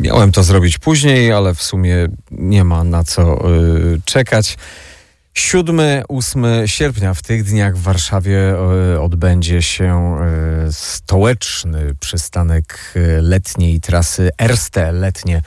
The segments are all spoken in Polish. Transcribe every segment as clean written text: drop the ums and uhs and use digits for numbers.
Miałem to zrobić później, ale w sumie nie ma na co czekać. 7-8 sierpnia w tych dniach w Warszawie odbędzie się stołeczny przystanek letniej trasy Erste. Letnie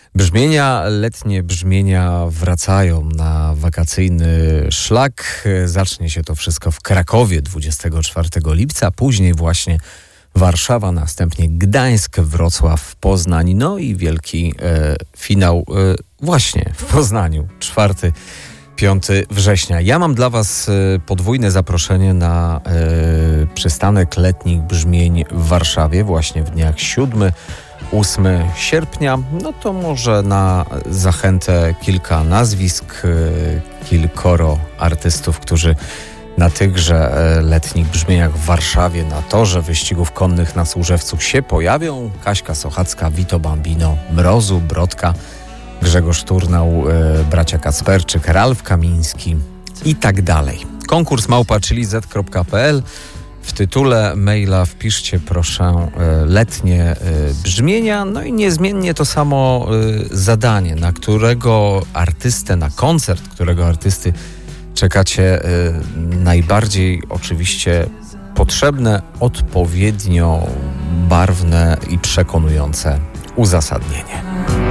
brzmienia wracają na wakacyjny szlak. Zacznie się to wszystko w Krakowie 24 lipca, później właśnie Warszawa, następnie Gdańsk, Wrocław, Poznań, no i wielki finał właśnie w Poznaniu, 4-5 września. Ja mam dla Was podwójne zaproszenie na przystanek letnich brzmień w Warszawie właśnie w dniach 7-8 sierpnia. No to może na zachętę kilka nazwisk, kilkoro artystów, którzy na tychże letnich brzmieniach w Warszawie na torze wyścigów konnych na Służewcu się pojawią. Kaśka Sochacka, Vito Bambino, Mrozu, Brodka, Grzegorz Turnał, bracia Kacperczyk, Ralf Kamiński i tak dalej. Konkurs @chiliz.pl. W tytule maila wpiszcie proszę letnie brzmienia, no i niezmiennie to samo zadanie, na którego artystę, na koncert którego artysty czekacie najbardziej oczywiście potrzebne, odpowiednio barwne i przekonujące uzasadnienie.